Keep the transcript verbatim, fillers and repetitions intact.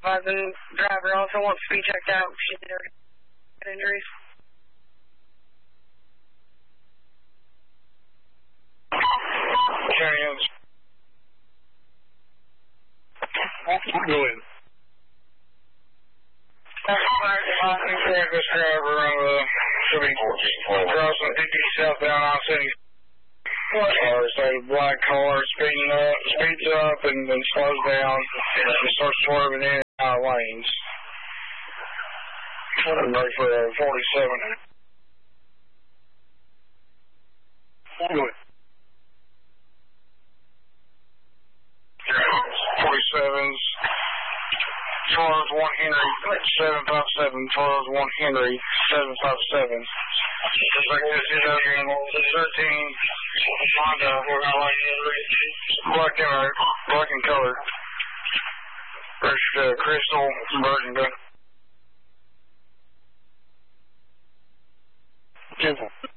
advising driver also wants to be checked out. She did her head injuries. Carry on. Go in. This driver uh, should be crossing D P southbound I seventy. Or so black car speeding up, speeds up and then slows down and starts swerving in our lanes. I'm ready for a forty-seven. Go ahead. forty-sevens. Charles one Henry, seven five seven, Charles one Henry, seven five seven. Just like this, you know, thirteen, Honda, black and, black and color. Registered uh, Crystal, Burton. Simple.